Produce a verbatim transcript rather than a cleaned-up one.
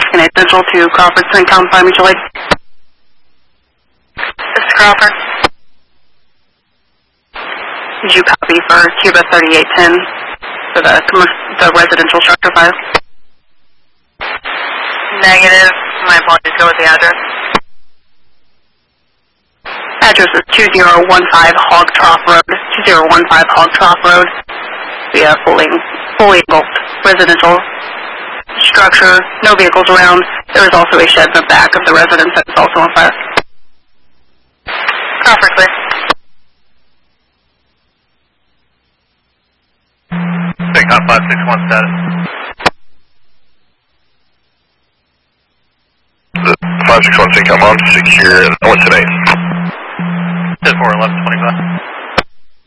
Connect Central to Crawford, CENTCOM, five mutual aid. This is Crawford. Did you copy for Cuba thirty-eight ten for the, the residential structure fire? Negative. My apologies. Go with the address. Address is two zero one five Hog Trough Road. two zero one five Hog Trough Road. The uh, fully, fully engulfed residential structure. No vehicles around. There is also a shed in the back of the residence that is also on fire. Crawford, clear. CENTCOM five six one status. five six one CENTCOM on secure. What's today? ten four eleven twenty-five.